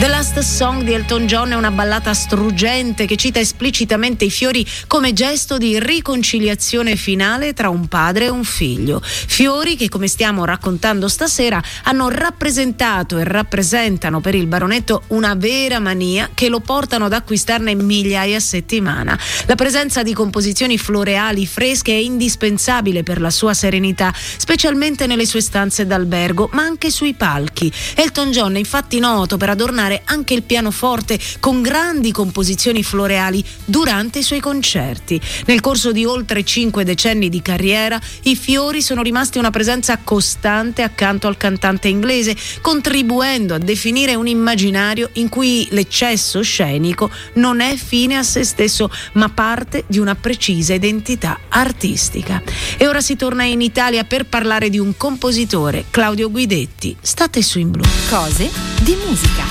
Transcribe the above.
The Last Song di Elton John è una ballata struggente che cita esplicitamente i fiori come gesto di riconciliazione finale tra un padre e un figlio. Fiori che, come stiamo raccontando stasera, hanno rappresentato e rappresentano per il baronetto una vera mania che lo portano ad acquistarne migliaia a settimana. La presenza di composizioni floreali fresche è indispensabile per la sua serenità, specialmente nelle sue stanze d'albergo, ma anche sui palchi. Elton John è infatti noto per adornare anche il pianoforte con grandi composizioni floreali durante i suoi concerti. Nel corso di oltre 5 decenni di carriera, i fiori sono rimasti una presenza costante accanto al cantante inglese, contribuendo a definire un immaginario in cui l'eccesso scenico non è fine a se stesso, ma parte di una precisa identità artistica. E ora si torna in Italia per parlare di un compositore, Claudio Guidetti. State su In Blu. Cose di musica.